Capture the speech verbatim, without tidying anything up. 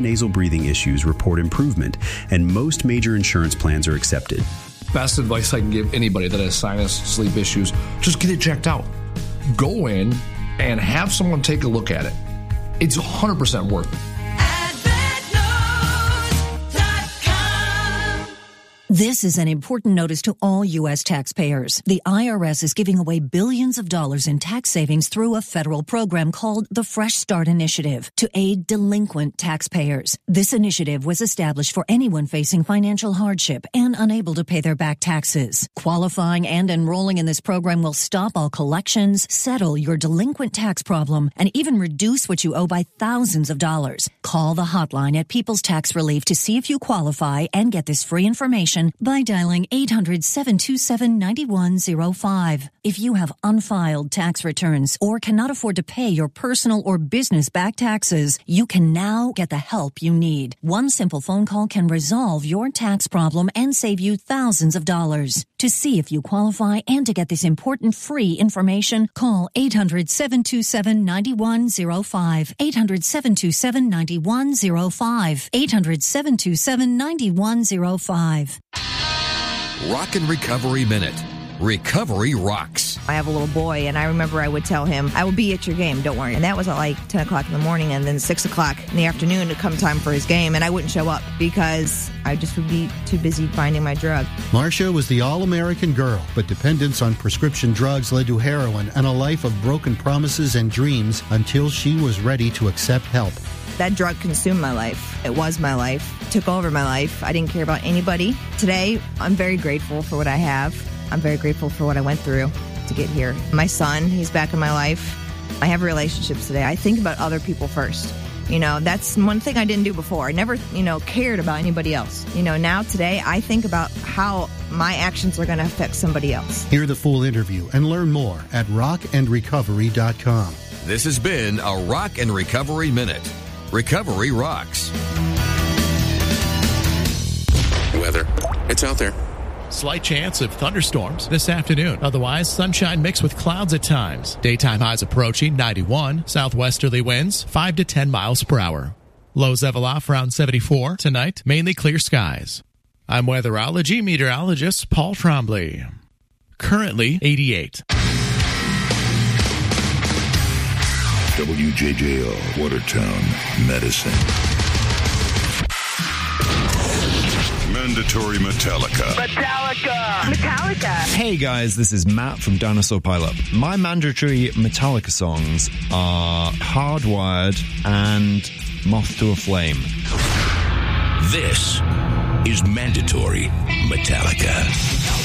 Nasal breathing issues report improvement, and most major insurance plans are accepted. Best advice I can give anybody that has sinus sleep issues, just get it checked out. Go in and have someone take a look at it. It's one hundred percent worth it. This is an important notice to all U S taxpayers. The I R S is giving away billions of dollars in tax savings through a federal program called the Fresh Start Initiative to aid delinquent taxpayers. This initiative was established for anyone facing financial hardship and unable to pay their back taxes. Qualifying and enrolling in this program will stop all collections, settle your delinquent tax problem, and even reduce what you owe by thousands of dollars. Call the hotline at People's Tax Relief to see if you qualify and get this free information by dialing eight hundred, seven two seven, nine one zero five. If you have unfiled tax returns or cannot afford to pay your personal or business back taxes, you can now get the help you need. One simple phone call can resolve your tax problem and save you thousands of dollars. To see if you qualify and to get this important free information, call eight hundred, seven two seven, nine one zero five. eight hundred, seven two seven, nine one zero five. eight hundred, seven two seven, nine one zero five. Rock and Recovery Minute. Recovery rocks. I have a little boy, and I remember I would tell him, I will be at your game, don't worry. And that was at like ten o'clock in the morning, and then six o'clock in the afternoon to come time for his game, and I wouldn't show up because I just would be too busy finding my drug. Marcia was the all-American girl, but dependence on prescription drugs led to heroin and a life of broken promises and dreams until she was ready to accept help. That drug consumed my life. It was my life. It took over my life. I didn't care about anybody. Today, I'm very grateful for what I have. I'm very grateful for what I went through to get here. My son, he's back in my life. I have relationships today. I think about other people first. You know, that's one thing I didn't do before. I never, you know, cared about anybody else. You know, now today, I think about how my actions are going to affect somebody else. Hear the full interview and learn more at rock and recovery dot com. This has been a Rock and Recovery Minute. Recovery rocks. Weather. It's out there. Slight chance of thunderstorms this afternoon. Otherwise, sunshine mixed with clouds at times. Daytime highs approaching ninety-one. Southwesterly winds five to ten miles per hour. Lows level off around seventy-four. Tonight, mainly clear skies. I'm weatherology meteorologist Paul Trombley. Currently eighty-eight. W J J O, Watertown, Medicine. Mandatory Metallica. Metallica! Metallica! Hey guys, this is Matt from Dinosaur Pileup. My mandatory Metallica songs are Hardwired and Moth to a Flame. This is Mandatory Metallica.